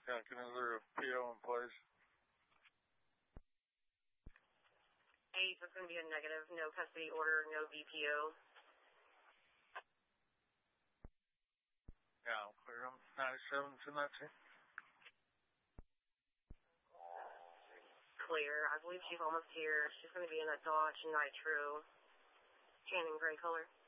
Checking, is there a PO in place? 8, so it's going to be a negative. No custody order, no VPO. Yeah, I'll clear them. 97 to 19. Clear. I believe she's almost here. She's going to be in that Dodge Nitro. Tan and gray color.